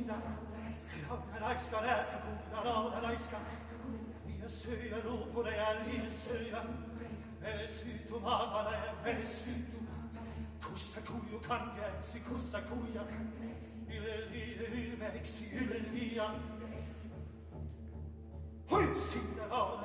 sida, la laiska lärka kulla, la laiska, io söja lupo dei alli söja, vesutu magale, vesutu, kusta kuju kangeksi, kusta kuja, il vexi, il via, hui sida,